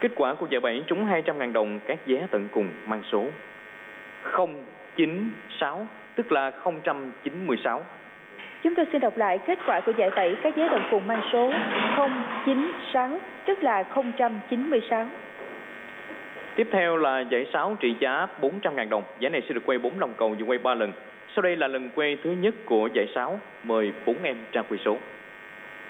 Kết quả của giải 7 trúng 200.000 đồng các vé tận cùng mang số 096, tức là 096. Chúng tôi xin đọc lại kết quả của giải 7 các vé tận cùng mang số 096, tức là 096. Tiếp theo là giải 6 trị giá 400.000 đồng. Giải này sẽ được quay 4 vòng cầu và quay 3 lần. Sau đây là lần quay thứ nhất của giải 6. Mời 4 em ra quay số.